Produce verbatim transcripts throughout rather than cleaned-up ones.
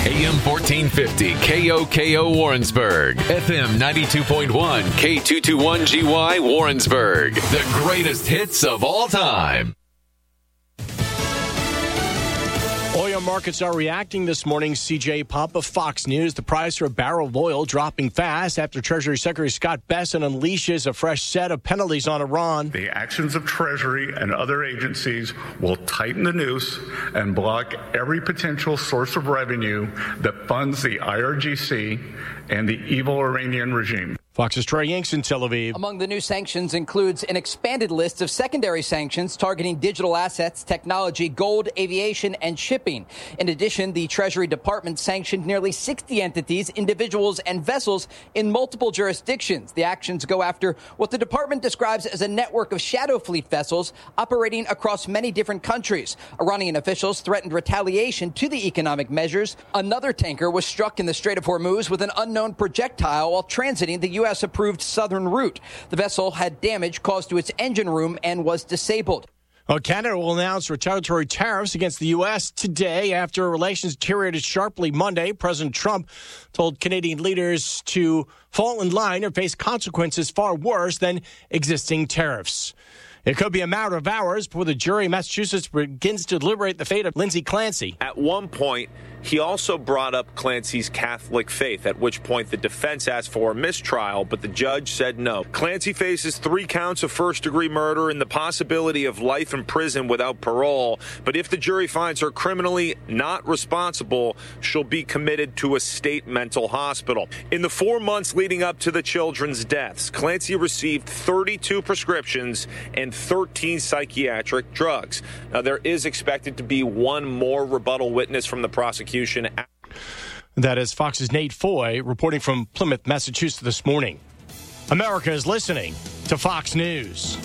A M fourteen fifty K O K O Warrensburg, F M ninety-two point one K two twenty-one G Y Warrensburg. The greatest hits of all time. Oil markets are reacting this morning. C J Pump of Fox News. The price for a barrel of oil dropping fast after Treasury Secretary Scott Bessent unleashes a fresh set of penalties on Iran. The actions of Treasury and other agencies will tighten the noose and block every potential source of revenue that funds the I R G C and the evil Iranian regime. Fox's Trey Yanks in Tel Aviv. Among the new sanctions includes an expanded list of secondary sanctions targeting digital assets, technology, gold, aviation, and shipping. In addition, the Treasury Department sanctioned nearly sixty entities, individuals, and vessels in multiple jurisdictions. The actions go after what the department describes as a network of shadow fleet vessels operating across many different countries. Iranian officials threatened retaliation to the economic measures. Another tanker was struck in the Strait of Hormuz with an unknown projectile while transiting the U S approved southern route. The vessel had damage caused to its engine room and was disabled. Well, Canada will announce retaliatory tariffs against the U S today after relations deteriorated sharply Monday. President Trump told Canadian leaders to fall in line or face consequences far worse than existing tariffs. It could be a matter of hours before the jury in Massachusetts begins to deliberate the fate of Lindsay Clancy. At one point, he also brought up Clancy's Catholic faith, at which point the defense asked for a mistrial, but the judge said no. Clancy faces three counts of first-degree murder and the possibility of life in prison without parole. But if the jury finds her criminally not responsible, she'll be committed to a state mental hospital. In the four months leading up to the children's deaths, Clancy received thirty-two prescriptions and thirteen psychiatric drugs. Now, there is expected to be one more rebuttal witness from the prosecution. That is Fox's Nate Foy reporting from Plymouth, Massachusetts this morning. America is listening to Fox News.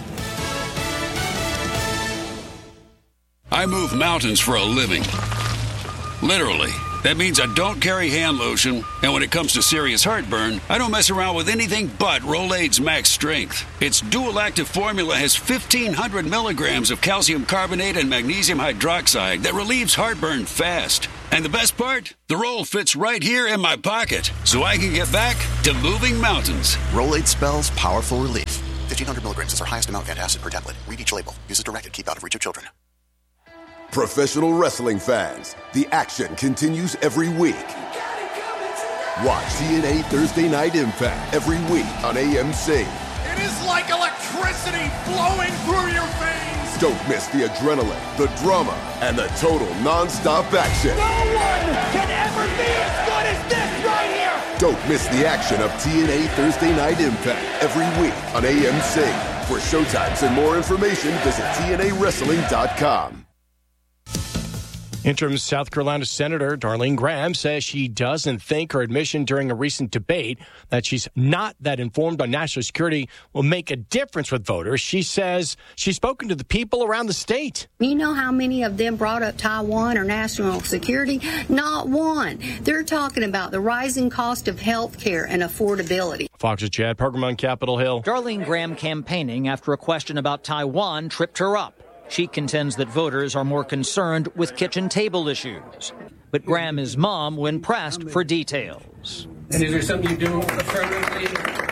I move mountains for a living. Literally. That means I don't carry hand lotion, and when it comes to serious heartburn, I don't mess around with anything but Rolaids Max Strength. Its dual-active formula has fifteen hundred milligrams of calcium carbonate and magnesium hydroxide that relieves heartburn fast. And the best part? The roll fits right here in my pocket, so I can get back to moving mountains. Rolaids spells powerful relief. fifteen hundred milligrams is our highest amount of antacid per tablet. Read each label. Use as directed. Keep out of reach of children. Professional wrestling fans, the action continues every week. Watch T N A Thursday Night Impact every week on A M C. It is like electricity flowing through your veins. Don't miss the adrenaline, the drama, and the total non-stop action. No one can ever be as good as this right here. Don't miss the action of T N A Thursday Night Impact every week on A M C. For showtimes and more information, visit T N A wrestling dot com. Interim South Carolina Senator Darlene Graham says she doesn't think her admission during a recent debate that she's not that informed on national security will make a difference with voters. She says she's spoken to the people around the state. You know how many of them brought up Taiwan or national security? Not one. They're talking about the rising cost of health care and affordability. Fox's Chad Pergram on Capitol Hill. Darlene Graham campaigning after a question about Taiwan tripped her up. She contends that voters are more concerned with kitchen table issues. But Graham is mum when pressed for details. And is there something you do affirmatively?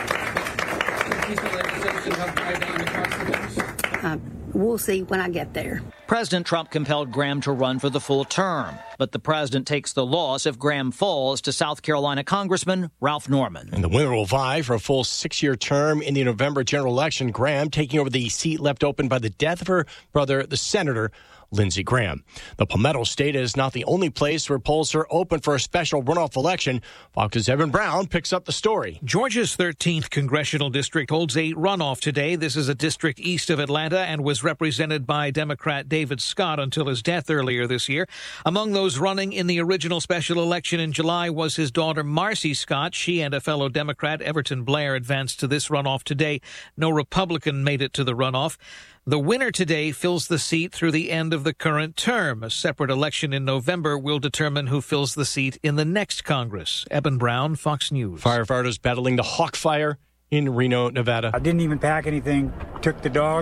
Peaceful legislation help drive down the cost of this? Uh, we'll see when I get there. President Trump compelled Graham to run for the full term. But the president takes the loss if Graham falls to South Carolina Congressman Ralph Norman. And the winner will vie for a full six-year term in the November general election. Graham taking over the seat left open by the death of her brother, the Senator Lindsey Graham. The Palmetto State is not the only place where polls are open for a special runoff election. Fox's Evan Brown picks up the story. Georgia's thirteenth congressional district holds a runoff today. This is a district east of Atlanta and was represented by Democrat David Scott until his death earlier this year. Among those running in the original special election in July was his daughter Marcy Scott. She and a fellow Democrat, Everton Blair, advanced to this runoff today. No Republican made it to the runoff. The winner today fills the seat through the end of the current term. A separate election in November will determine who fills the seat in the next Congress. Eben Brown, Fox News. Firefighters battling the Hawk Fire in Reno, Nevada. I didn't even pack anything. Took the dog,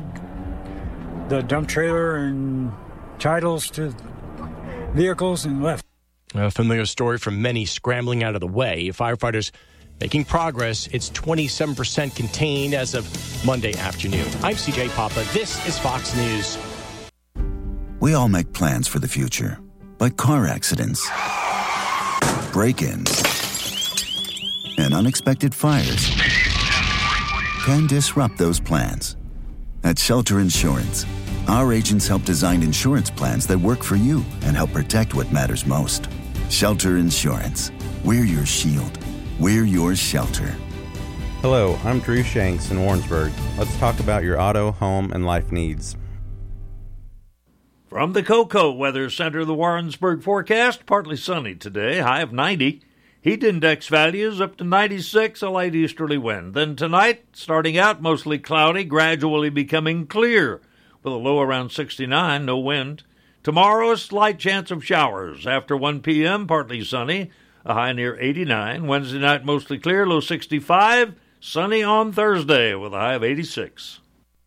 the dump trailer, and titles to vehicles and left. A familiar story from many scrambling out of the way. Firefighters making progress. It's twenty-seven percent contained as of Monday afternoon. I'm C J Papa. This is Fox News. We all make plans for the future, but car accidents, break-ins, and unexpected fires can disrupt those plans. At Shelter Insurance, our agents help design insurance plans that work for you and help protect what matters most. Shelter Insurance. We're your shield. We're your shelter. Hello, I'm Drew Shanks in Warrensburg. Let's talk about your auto, home, and life needs. From the Cocoa Weather Center, the Warrensburg forecast, partly sunny today, high of ninety. Heat index values up to ninety-six, a light easterly wind. Then tonight, starting out mostly cloudy, gradually becoming clear, with a low around sixty-nine, no wind. Tomorrow, a slight chance of showers. After one p.m., partly sunny, a high near eighty-nine. Wednesday night, mostly clear, low sixty-five. Sunny on Thursday, with a high of eighty-six.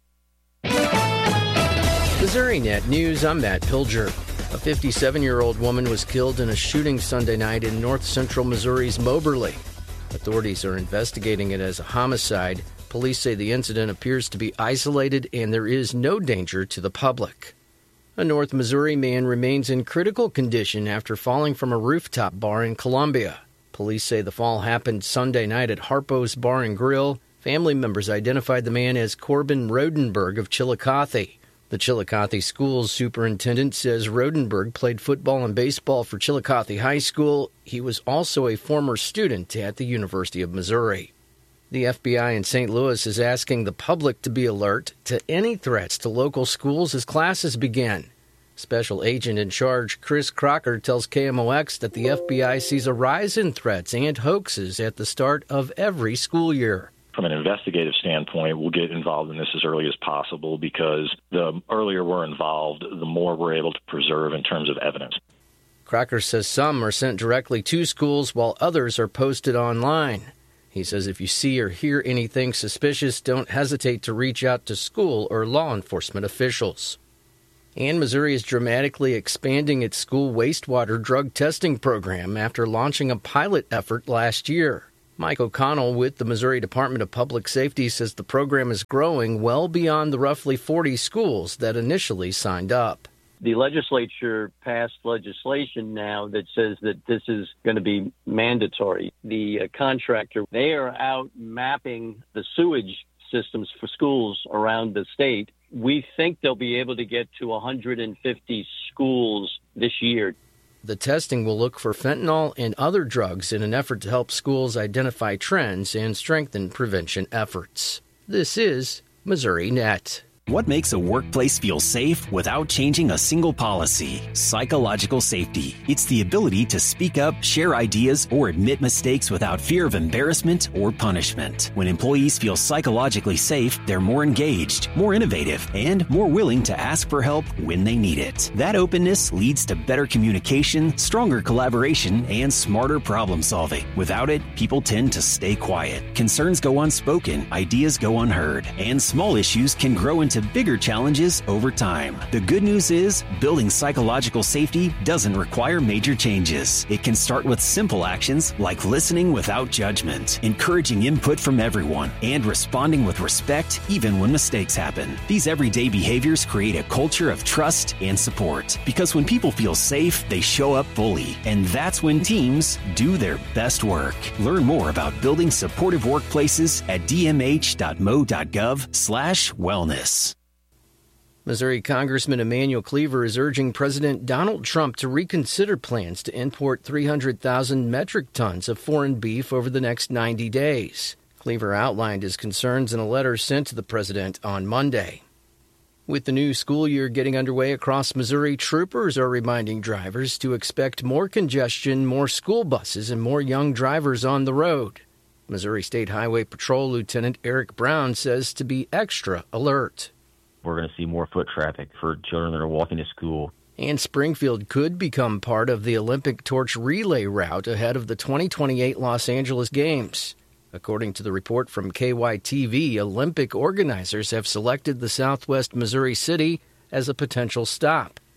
Missouri Net News, I'm Matt Pilger. A fifty-seven-year-old woman was killed in a shooting Sunday night in north central Missouri's Moberly. Authorities are investigating it as a homicide. Police say the incident appears to be isolated and there is no danger to the public. A North Missouri man remains in critical condition after falling from a rooftop bar in Columbia. Police say the fall happened Sunday night at Harpo's Bar and Grill. Family members identified the man as Corbin Rodenberg of Chillicothe. The Chillicothe Schools superintendent says Rodenberg played football and baseball for Chillicothe High School. He was also a former student at the University of Missouri. The F B I in Saint Louis is asking the public to be alert to any threats to local schools as classes begin. Special Agent in Charge Chris Crocker tells K M O X that the F B I sees a rise in threats and hoaxes at the start of every school year. From an investigative standpoint, we'll get involved in this as early as possible because the earlier we're involved, the more we're able to preserve in terms of evidence. Crocker says some are sent directly to schools while others are posted online. He says if you see or hear anything suspicious, don't hesitate to reach out to school or law enforcement officials. And Missouri is dramatically expanding its school wastewater drug testing program after launching a pilot effort last year. Mike O'Connell with the Missouri Department of Public Safety says the program is growing well beyond the roughly forty schools that initially signed up. The legislature passed legislation now that says that this is going to be mandatory. The uh, contractor, they are out mapping the sewage systems for schools around the state. We think they'll be able to get to one hundred fifty schools this year. The testing will look for fentanyl and other drugs in an effort to help schools identify trends and strengthen prevention efforts. This is Missouri Net. What makes a workplace feel safe without changing a single policy? Psychological safety. It's the ability to speak up, share ideas, or admit mistakes without fear of embarrassment or punishment. When employees feel psychologically safe, they're more engaged, more innovative, and more willing to ask for help when they need it. That openness leads to better communication, stronger collaboration, and smarter problem solving. Without it, people tend to stay quiet. Concerns go unspoken, ideas go unheard, and small issues can grow into bigger challenges over time. The good news is, building psychological safety doesn't require major changes. It can start with simple actions like listening without judgment, encouraging input from everyone, and responding with respect even when mistakes happen. These everyday behaviors create a culture of trust and support. Because when people feel safe, they show up fully. And that's when teams do their best work. Learn more about building supportive workplaces at d m h dot m o dot gov slash wellness. Missouri Congressman Emanuel Cleaver is urging President Donald Trump to reconsider plans to import three hundred thousand metric tons of foreign beef over the next ninety days. Cleaver outlined his concerns in a letter sent to the president on Monday. With the new school year getting underway across Missouri, troopers are reminding drivers to expect more congestion, more school buses, and more young drivers on the road. Missouri State Highway Patrol Lieutenant Eric Brown says to be extra alert. We're going to see more foot traffic for children that are walking to school. And Springfield could become part of the Olympic torch relay route ahead of the twenty twenty-eight Los Angeles Games. According to the report from K Y T V, Olympic organizers have selected the southwest Missouri city as a potential stop.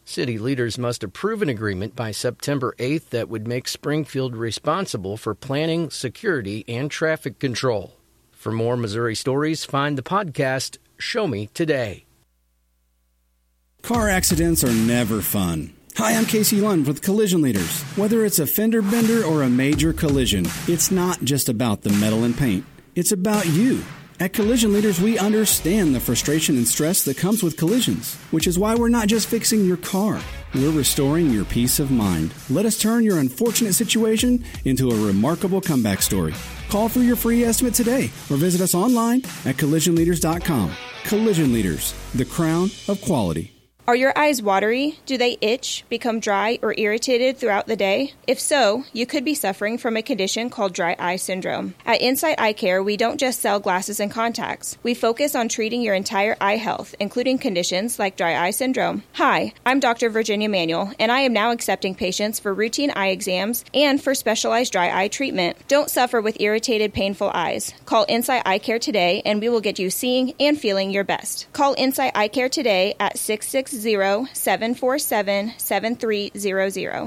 City leaders must approve an agreement by September eighth that would make Springfield responsible for planning, security, and traffic control. For more Missouri stories, find the podcast Show Me Today. Car accidents are never fun. Hi, I'm Casey Lund with Collision Leaders. Whether it's a fender bender or a major collision, it's not just about the metal and paint. It's about you. At Collision Leaders, we understand the frustration and stress that comes with collisions, which is why we're not just fixing your car. We're restoring your peace of mind. Let us turn your unfortunate situation into a remarkable comeback story. Call for your free estimate today or visit us online at collision leaders dot com. Collision Leaders, the crown of quality. Are your eyes watery? Do they itch, become dry, or irritated throughout the day? If so, you could be suffering from a condition called dry eye syndrome. At Insight Eye Care, we don't just sell glasses and contacts. We focus on treating your entire eye health, including conditions like dry eye syndrome. Hi, I'm Doctor Virginia Manuel, and I am now accepting patients for routine eye exams and for specialized dry eye treatment. Don't suffer with irritated, painful eyes. Call Insight Eye Care today, and we will get you seeing and feeling your best. Call Insight Eye Care today at six six zero, seven four seven, seven three zero zero.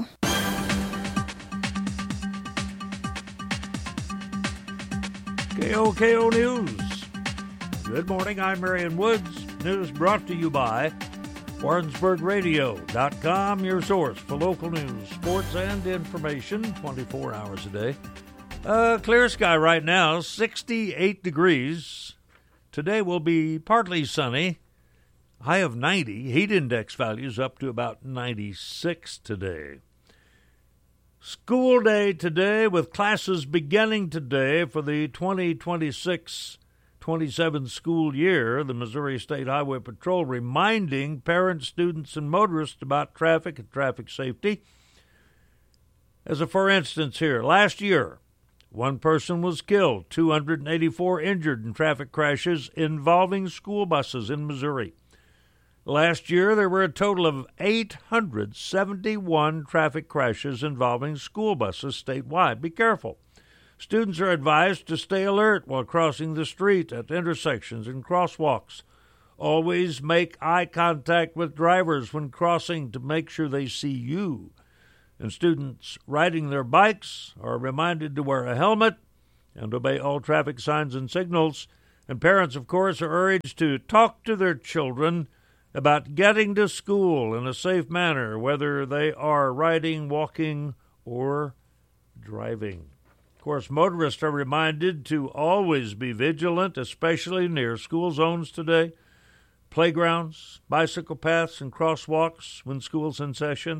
K O K O News. Good morning, I'm Marion Woods. News brought to you by Warrensburg Radio dot com, your source for local news, sports, and information twenty-four hours a day. Uh, clear sky right now, sixty-eight degrees. Today will be partly sunny. High of ninety. Heat index values up to about ninety-six today. School day today with classes beginning today for the twenty twenty-six twenty-seven school year. The Missouri State Highway Patrol reminding parents, students, and motorists about traffic and traffic safety. As a for instance here, last year, one person was killed, two hundred eighty-four injured in traffic crashes involving school buses in Missouri. Last year, there were a total of eight hundred seventy-one traffic crashes involving school buses statewide. Be careful. Students are advised to stay alert while crossing the street at intersections and crosswalks. Always make eye contact with drivers when crossing to make sure they see you. And students riding their bikes are reminded to wear a helmet and obey all traffic signs and signals. And parents, of course, are urged to talk to their children about getting to school in a safe manner, whether they are riding, walking, or driving. Of course, motorists are reminded to always be vigilant, especially near school zones today, playgrounds, bicycle paths, and crosswalks when school's in session.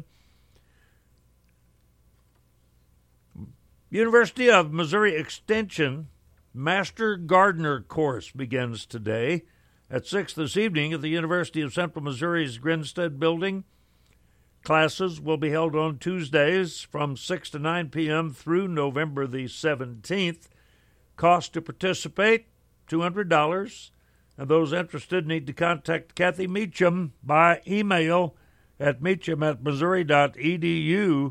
University of Missouri Extension Master Gardener course begins today at six this evening at the University of Central Missouri's Grinstead Building. Classes will be held on Tuesdays from six to nine p.m. through November the seventeenth. Cost to participate, two hundred dollars. And those interested need to contact Kathy Meacham by email at meacham at missouri dot e d u.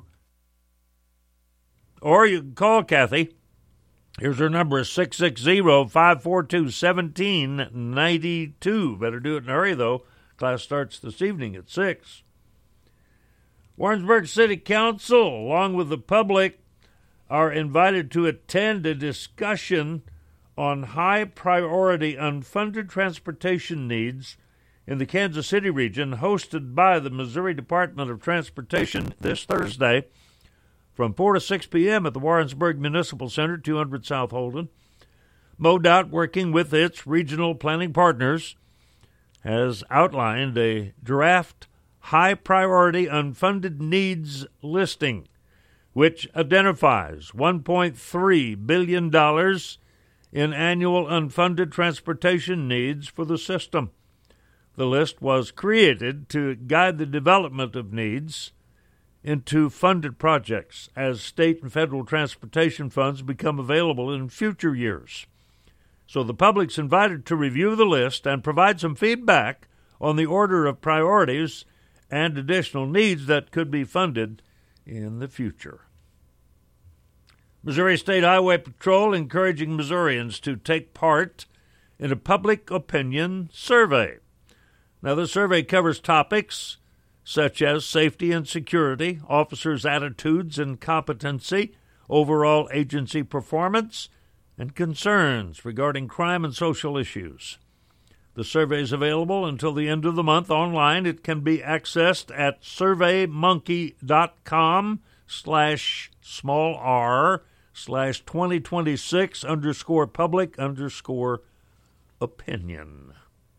Or you can call Kathy. Here's her number, six six zero, five four two, one seven nine two. Better do it in a hurry, though. Class starts this evening at six. Warrensburg City Council, along with the public, are invited to attend a discussion on high-priority unfunded transportation needs in the Kansas City region, hosted by the Missouri Department of Transportation this Thursday, from four to six p.m. at the Warrensburg Municipal Center, two hundred South Holden. MoDOT, working with its regional planning partners, has outlined a draft high-priority unfunded needs listing, which identifies one point three billion dollars in annual unfunded transportation needs for the system. The list was created to guide the development of needs into funded projects as state and federal transportation funds become available in future years. So the public's invited to review the list and provide some feedback on the order of priorities and additional needs that could be funded in the future. Missouri State Highway Patrol encouraging Missourians to take part in a public opinion survey. Now, the survey covers topics such as safety and security, officers' attitudes and competency, overall agency performance, and concerns regarding crime and social issues. The survey is available until the end of the month online. It can be accessed at surveymonkey.com slash small r slash 2026 underscore public underscore opinion.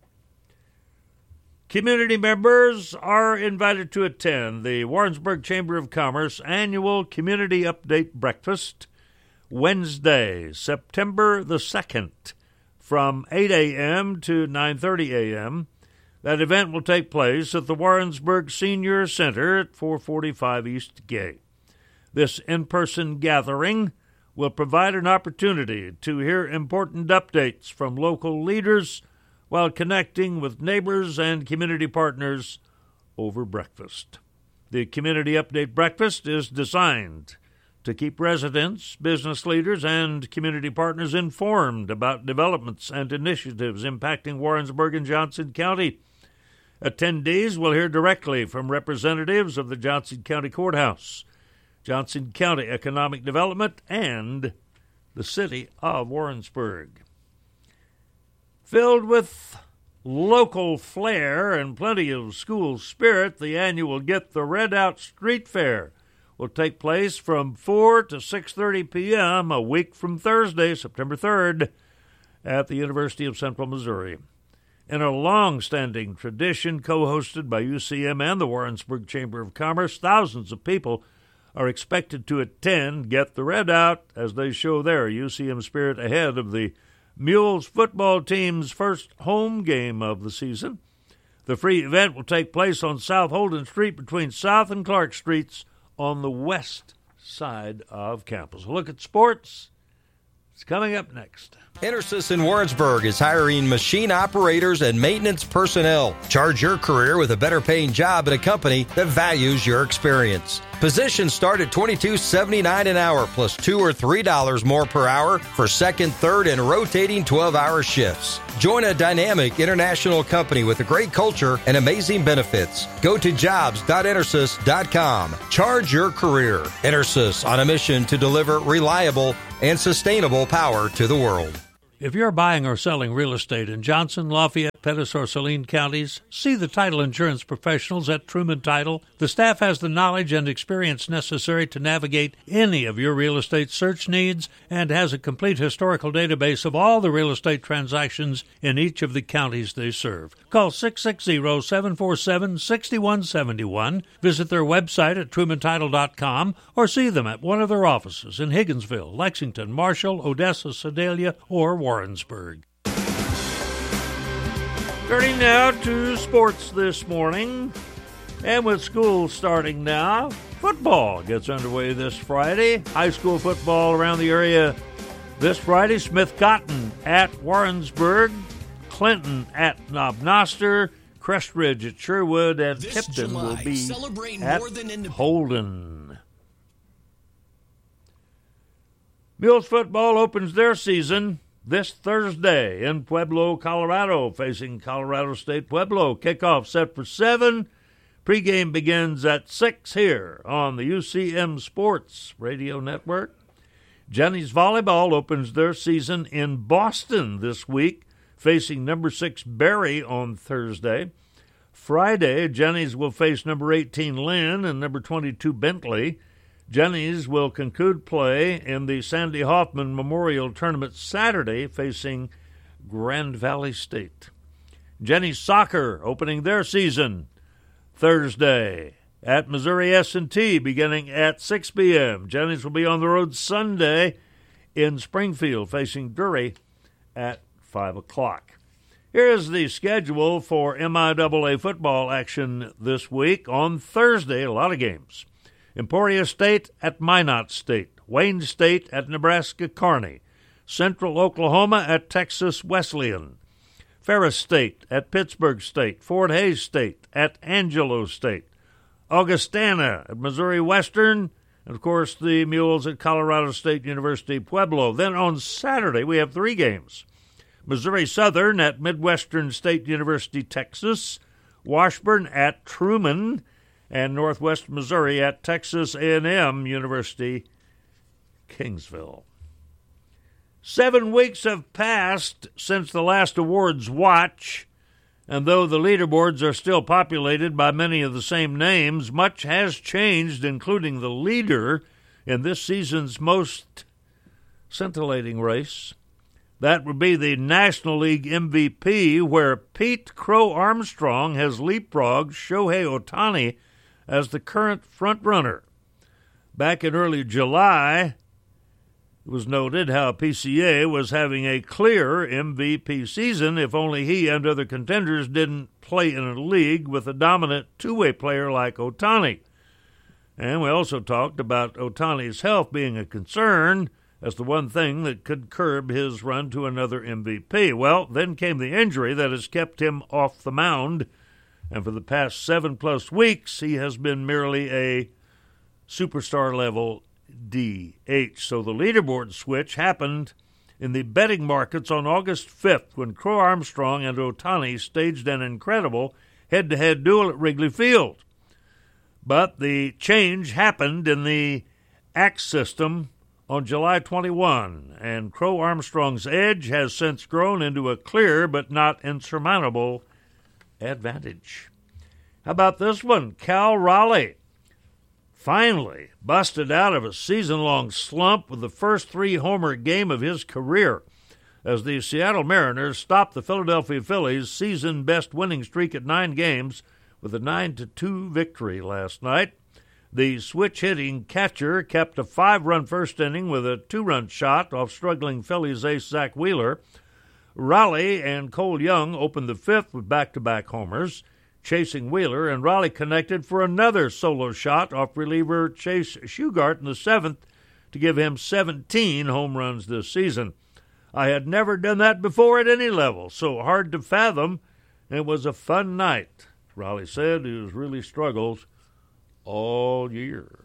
Community members are invited to attend the Warrensburg Chamber of Commerce annual Community Update Breakfast Wednesday, September the second, from eight a.m. to nine thirty a.m. That event will take place at the Warrensburg Senior Center at four forty-five East Gay. This in-person gathering will provide an opportunity to hear important updates from local leaders while connecting with neighbors and community partners over breakfast. The Community Update Breakfast is designed to keep residents, business leaders, and community partners informed about developments and initiatives impacting Warrensburg and Johnson County. Attendees will hear directly from representatives of the Johnson County Courthouse, Johnson County Economic Development, and the City of Warrensburg. Filled with local flair and plenty of school spirit, the annual Get the Red Out Street Fair will take place from four to six thirty p.m. a week from Thursday, September third, at the University of Central Missouri. In a long-standing tradition co-hosted by U C M and the Warrensburg Chamber of Commerce, thousands of people are expected to attend Get the Red Out as they show their U C M spirit ahead of the Mules football team's first home game of the season. The free event will take place on South Holden Street between South and Clark Streets on the west side of campus. A look at sports. It's coming up next. Intersys in Warrensburg is hiring machine operators and maintenance personnel. Charge your career with a better paying job at a company that values your experience. Positions start at twenty-two dollars and seventy-nine cents an hour plus two or three dollars more per hour for second, third, and rotating twelve-hour shifts. Join a dynamic international company with a great culture and amazing benefits. Go to jobs dot intersys dot com. Charge your career. Intersys, on a mission to deliver reliable and sustainable power to the world. If you're buying or selling real estate in Johnson, Lafayette, Pettis, or Saline counties, see the title insurance professionals at Truman Title. The staff has the knowledge and experience necessary to navigate any of your real estate search needs and has a complete historical database of all the real estate transactions in each of the counties they serve. Call six six zero, seven four seven, six one seven one. Visit their website at truman title dot com or see them at one of their offices in Higginsville, Lexington, Marshall, Odessa, Sedalia, or Warrensburg. Turning now to sports this morning, and with school starting now, football gets underway this Friday. High school football around the area this Friday. Smith Cotton at Warrensburg, Clinton at Knob Noster, Crest Ridge at Sherwood, and this Tipton July, will be at Holden. Mules football opens their season this Thursday in Pueblo, Colorado, facing Colorado State Pueblo. Kickoff set for seven. Pregame begins at six here on the U C M Sports Radio Network. Jennies Volleyball opens their season in Boston this week, facing number six Barry on Thursday. Friday, Jennies will face number eighteen Lynn and number twenty-two Bentley. Jennies will conclude play in the Sandy Hoffman Memorial Tournament Saturday, facing Grand Valley State. Jennies Soccer opening their season Thursday at Missouri S and T beginning at six p.m. Jennies will be on the road Sunday in Springfield, facing Drury at five o'clock. Here's the schedule for M I A A football action this week. On Thursday, a lot of games. Emporia State at Minot State, Wayne State at Nebraska Kearney, Central Oklahoma at Texas Wesleyan, Ferris State at Pittsburgh State, Fort Hays State at Angelo State, Augustana at Missouri Western, and, of course, the Mules at Colorado State University Pueblo. Then on Saturday, we have three games. Missouri Southern at Midwestern State University, Texas, Washburn at Truman, and Northwest Missouri at Texas A and M University, Kingsville. Seven weeks have passed since the last awards watch, and though the leaderboards are still populated by many of the same names, much has changed, including the leader in this season's most scintillating race. That would be the National League M V P, where Pete Crow Armstrong has leapfrogged Shohei Ohtani as the current front-runner. Back in early July, it was noted how P C A was having a clear M V P season if only he and other contenders didn't play in a league with a dominant two-way player like Ohtani. And we also talked about Ohtani's health being a concern as the one thing that could curb his run to another M V P. Well, then came the injury that has kept him off the mound, and for the past seven-plus weeks, he has been merely a superstar-level D H. So the leaderboard switch happened in the betting markets on August fifth when Crow Armstrong and Ohtani staged an incredible head-to-head duel at Wrigley Field. But the change happened in the A C system on July twenty-first, and Crow Armstrong's edge has since grown into a clear but not insurmountable advantage. How about this one? Cal Raleigh finally busted out of a season-long slump with the first three-homer game of his career as the Seattle Mariners stopped the Philadelphia Phillies' season-best winning streak at nine games with a nine to two victory last night. The switch-hitting catcher kept a five-run first inning with a two-run shot off struggling Phillies ace Zach Wheeler. Raleigh and Cole Young opened the fifth with back-to-back homers, chasing Wheeler, and Raleigh connected for another solo shot off reliever Chase Shugart in the seventh to give him seventeen home runs this season. I had never done that before at any level, so hard to fathom. It was a fun night, Raleigh said. He has really struggled all year.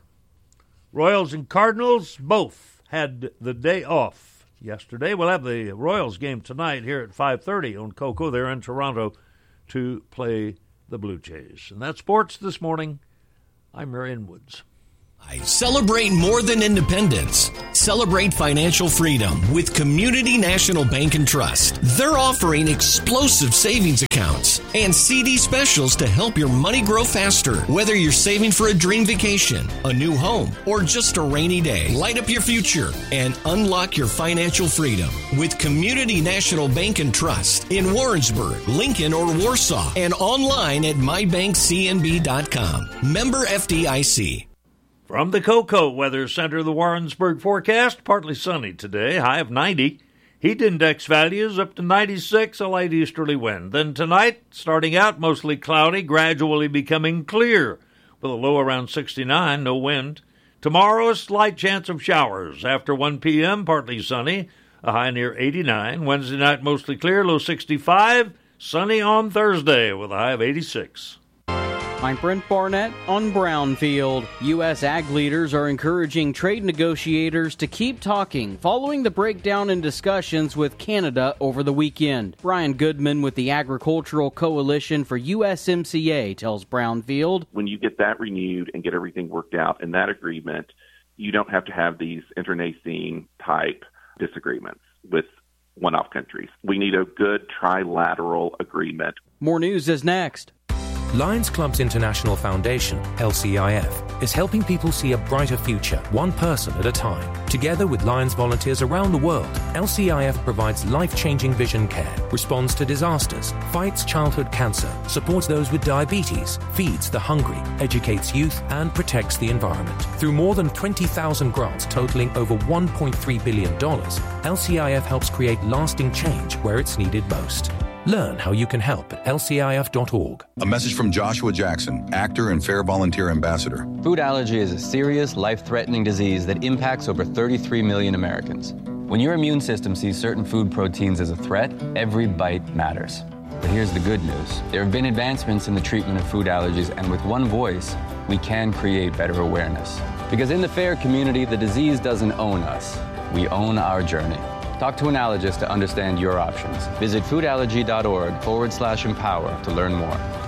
Royals and Cardinals both had the day off yesterday. We'll have the Royals game tonight here at five thirty on Coco. They're in Toronto to play the Blue Jays. And that's sports this morning. I'm Marion Woods. Celebrate more than independence. Celebrate financial freedom with Community National Bank and Trust. They're offering explosive savings accounts and C D specials to help your money grow faster. Whether you're saving for a dream vacation, a new home, or just a rainy day, light up your future and unlock your financial freedom with Community National Bank and Trust in Warrensburg, Lincoln, or Warsaw, and online at my bank c n b dot com. Member F D I C. From the Cocoa Weather Center, the Warrensburg forecast, partly sunny today, high of ninety. Heat index values up to ninety-six, a light easterly wind. Then tonight, starting out mostly cloudy, gradually becoming clear, with a low around sixty-nine, no wind. Tomorrow, a slight chance of showers. After one p.m., partly sunny, a high near eighty-nine. Wednesday night, mostly clear, low sixty-five. Sunny on Thursday, with a high of eighty-six. I'm Brent Barnett on Brownfield. U S ag leaders are encouraging trade negotiators to keep talking following the breakdown in discussions with Canada over the weekend. Brian Goodman with the Agricultural Coalition for U S M C A tells Brownfield. When you get that renewed and get everything worked out in that agreement, you don't have to have these internecine type disagreements with one-off countries. We need a good trilateral agreement. More news is next. Lions Clubs International Foundation, L C I F, is helping people see a brighter future, one person at a time. Together with Lions volunteers around the world, L C I F provides life-changing vision care, responds to disasters, fights childhood cancer, supports those with diabetes, feeds the hungry, educates youth, and protects the environment. Through more than twenty thousand grants totaling over one point three billion dollars, L C I F helps create lasting change where it's needed most. Learn how you can help at L C I F dot org. A message from Joshua Jackson, actor and Fair Volunteer Ambassador. Food allergy is a serious, life-threatening disease that impacts over thirty-three million Americans. When your immune system sees certain food proteins as a threat, every bite matters. But here's the good news. There have been advancements in the treatment of food allergies, and with one voice, we can create better awareness. Because in the FAIR community, the disease doesn't own us. We own our journey. Talk to an allergist to understand your options. Visit foodallergy dot org forward slash empower to learn more.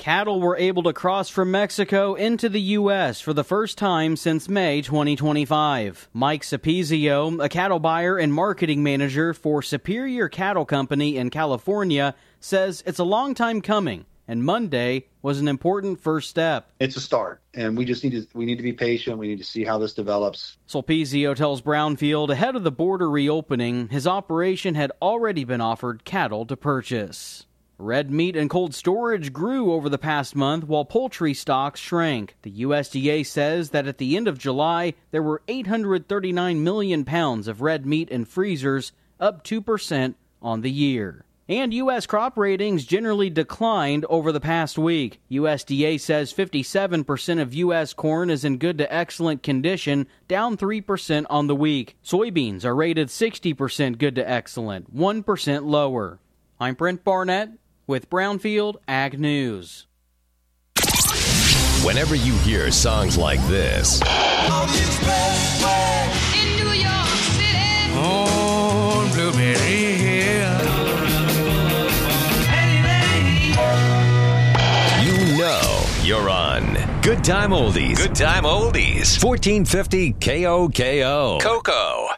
Cattle were able to cross from Mexico into the U S for the first time since May twenty twenty-five. Mike Sapizio, a cattle buyer and marketing manager for Superior Cattle Company in California, says it's a long time coming, and Monday was an important first step. It's a start, and we just need to we need to be patient. We need to see how this develops. Sulpizio tells Brownfield ahead of the border reopening, his operation had already been offered cattle to purchase. Red meat and cold storage grew over the past month while poultry stocks shrank. The U S D A says that at the end of July, there were eight hundred thirty-nine million pounds of red meat in freezers, up two percent on the year. And U S crop ratings generally declined over the past week. U S D A says fifty-seven percent of U S corn is in good to excellent condition, down three percent on the week. Soybeans are rated sixty percent good to excellent, one percent lower. I'm Brent Barnett with Brownfield Ag News. Whenever you hear songs like this, On the expressway in New York City, on Blueberry Hill, you know you're on Good Time Oldies. Good Time Oldies. fourteen fifty K O K O. Cocoa.